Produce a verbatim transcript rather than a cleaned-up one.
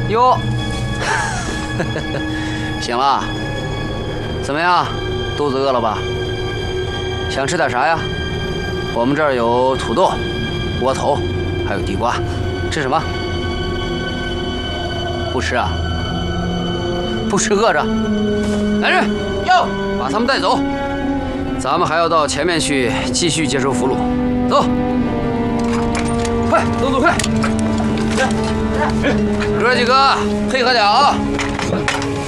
哟，醒了？怎么样？肚子饿了吧？想吃点啥呀？我们这儿有土豆、窝头，还有地瓜。吃什么？不吃啊？不吃饿着。男人，要把他们带走。咱们还要到前面去继续接收俘虏。走，快，动作快！哥几个配合点啊！